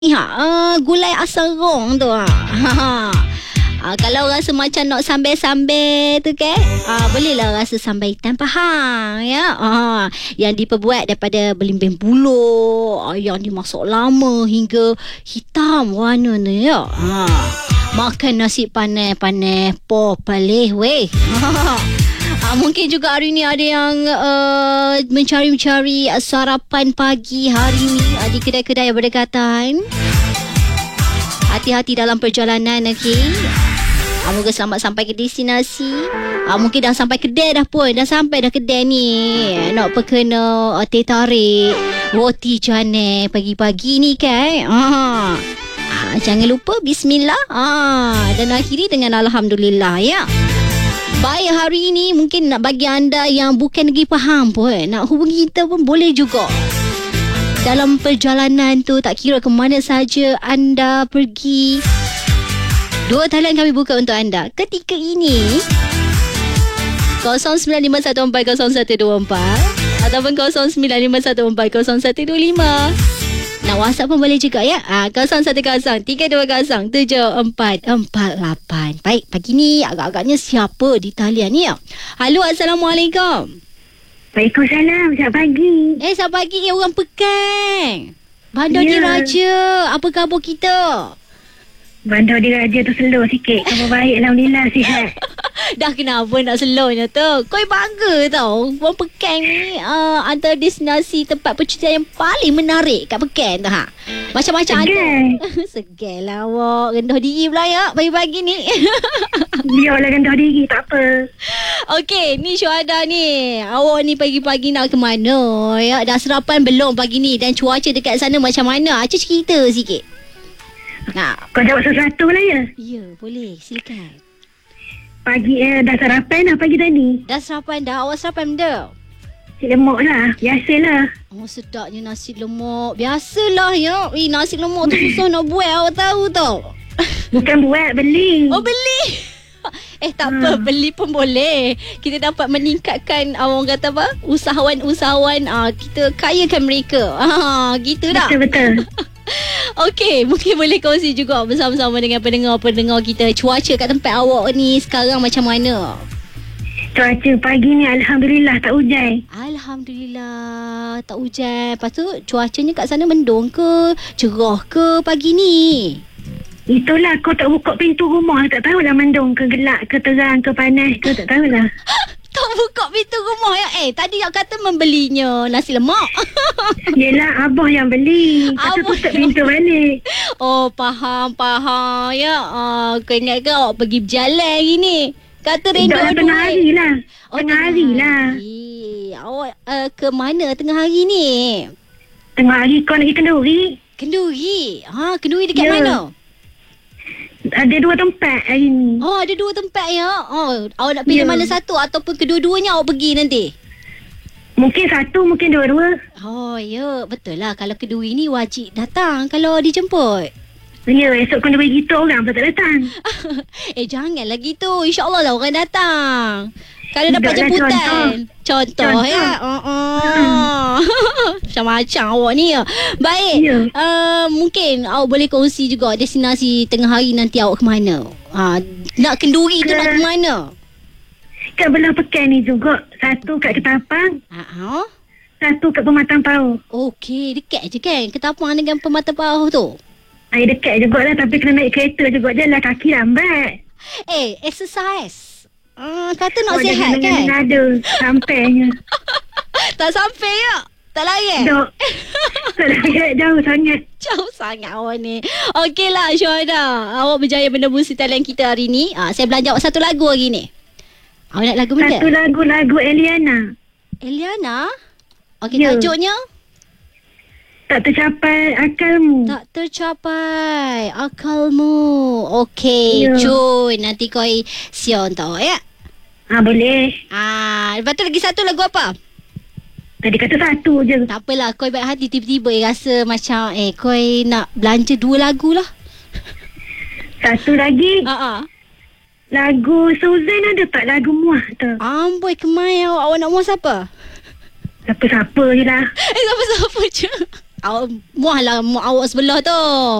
Gulai asam rong tu. Kalau rasa macam nak sambal-sambal tu kan, bolehlah rasa sambal hitam Pahang ya. Yang diperbuat daripada belimbing buluh, yang dimasak lama hingga hitam warnanya ya. Makan nasi panas-panas pelih weh. Mungkin juga hari ni ada yang mencari-cari sarapan pagi hari ni di kedai-kedai yang berdekatan. Hati-hati dalam perjalanan, okey. Moga selamat sampai ke destinasi. Mungkin dah sampai kedai dah pun. Dah sampai dah kedai ni. Nak perkena teh tarik, roti canai pagi-pagi ni kan. Jangan lupa bismillah. Dan akhiri dengan alhamdulillah ya. Baik, hari ini mungkin nak bagi anda yang bukan negeri Pahang pun, nak hubungi kita pun boleh juga. Dalam perjalanan tu, tak kira ke mana saja anda pergi, dua talian kami buka untuk anda ketika ini. 0951401124 ataupun 0951401125. Nak WhatsApp pun boleh juga ya. 0103207448. Baik, pagi ni agak-agaknya siapa di talian ni ya? Halo, Assalamualaikum. Waalaikumsalam. Selamat pagi. Selamat pagi orang Pekan. Bandar Diraja. Apa khabar kita? Bandar Diraja tu slow sikit. Khabar baik, alhamdulillah sihat. Dah kenapa nak slownya tu? Kau bangga tau. Orang Pekan ni antara destinasi tempat percutian yang paling menarik kat Pekan tu Macam-macam ada. Segal lah awak. Rendah diri pula ya pagi-pagi ni. Biarlah rendah diri, tak apa. Okey, ni Syuhada ni. Awak ni pagi-pagi nak ke mana? Ya, dah sarapan belum pagi ni? Dan cuaca dekat sana macam mana? Acah cerita sikit. Kau jawab sesuatu lah ya? Ya, boleh. Silakan. Pagi dah sarapan dah pagi tadi? Dah sarapan dah. Awak sarapan benda? Nasi lemak lah. Biasalah. Sedapnya nasi lemak. Biasalah ya. Nasi lemak tu susah nak buat. Awak tahu tau. Bukan buat, beli. Oh, beli? Tak apa. Beli pun boleh. Kita dapat meningkatkan orang kata apa? Usahawan-usahawan. Kita kayakan mereka. Gitu dah. Betul-betul. Okey, mungkin boleh kongsi juga bersama-sama dengan pendengar-pendengar kita. Cuaca kat tempat awak ni sekarang macam mana? Cuaca pagi ni alhamdulillah tak hujan. Alhamdulillah tak hujan. Lepas tu cuacanya kat sana mendung ke? Cerah ke pagi ni? Itulah, kau tak buka pintu rumah. Tak tahulah mendung ke gelap ke terang ke panas ke, tak tahulah. Tak buka pintu rumah ya? Tadi awak kata membelinya nasi lemak. Yelah, abah yang beli. Lepas tu tutup pintu balik. Oh, faham ya. Kau ingat ke awak pergi berjalan hari ni? Kata rindu tengah hari lah. Tengah hari lah. Awak ke mana tengah hari ni? Tengah hari kau nak pergi Kenduri. Kenduri? Kenduri dekat mana? Ada dua tempat hari ni. Ada dua tempat ya. Awak nak pilih mana satu ataupun kedua-duanya awak pergi nanti? Mungkin satu, mungkin dua-dua. Ya, betul lah. Kalau Kenduri ni wajib datang kalau dijemput. Ya, esok kena bagi gitu orang pun tak datang. Janganlah gitu. InsyaAllah lah orang datang. Kalau dapat jemputan. Contoh ya. Macam-macam awak ni ya. Baik. Mungkin awak boleh kongsi juga destinasi tengah hari nanti awak ke mana? Nak Kenduri tu nak ke mana? Kat belah Pekan ni juga. Satu kat Ketapang. Satu kat Pematang Pauh. Okey, dekat je kan Ketapang dengan Pematang Pauh tu? Dekat jugalah, tapi kena naik kereta juga. Jalan kaki lambat. Exercise. Kata nak sihat kan? Ada sampainya. Tak sampai ya? Tak layan? Tak layan, jauh sangat. Jauh sangat awak ni. Okeylah Syuhada, awak berjaya menembusi talian kita hari ni. Saya belanja awak satu lagu hari ni. Awak nak lagu mana? Satu lagu Eliana. Eliana? Okey, tajuknya? Tak tercapai akalmu. Tak tercapai akalmu. Okey, cun. Nanti kau Sion tau ya? Boleh. Lepas tu lagi satu lagu apa? Tadi kata satu je. Tak apalah, kau baik hati tiba-tiba rasa macam kau nak belanja dua lagu lah. Satu lagi. Lagu Suzanne ada tak lagu muah tu? Amboi, kemai awak nak muah siapa? Siapa-siapa je lah. Siapa-siapa je. Muah lah muah awak sebelah tu.